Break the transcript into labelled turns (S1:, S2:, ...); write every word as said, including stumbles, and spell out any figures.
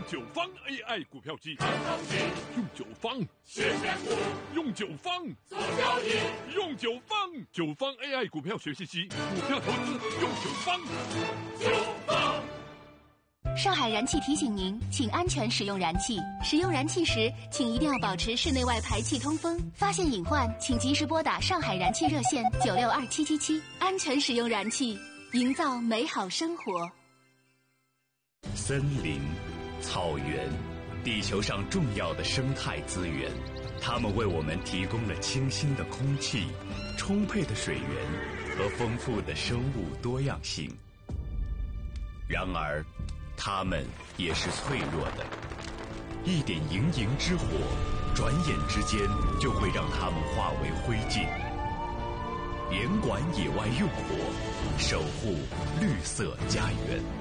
S1: 九方 A I 股票机，用九方
S2: 学选股，
S1: 用九方
S2: 做交易，
S1: 用九方九方 A I 股票学习机，股票投资用九方。
S2: 九方。
S3: 上海燃气提醒您，请安全使用燃气。使用燃气时，请一定要保持室内外排气通风。发现隐患，请及时拨打上海燃气热线九六二七七七。安全使用燃气，营造美好生活。
S4: 森林、草原，地球上重要的生态资源，它们为我们提供了清新的空气、充沛的水源和丰富的生物多样性。然而，它们也是脆弱的，一点营营之火，转眼之间就会让它们化为灰烬。严管野外用火，守护绿色家园。